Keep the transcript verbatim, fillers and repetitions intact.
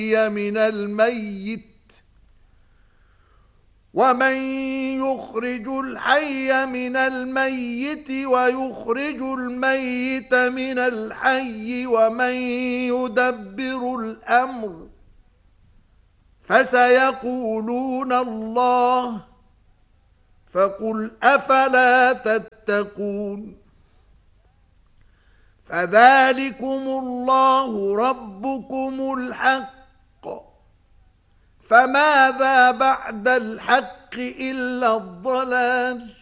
من الميت ومن يخرج الحي من الميت ويخرج الميت من الحي ومن يدبر الأمر فسيقولون الله فقل أفلا تتقون فذلكم الله ربكم الحق فماذا بعد الحق إلا الضلال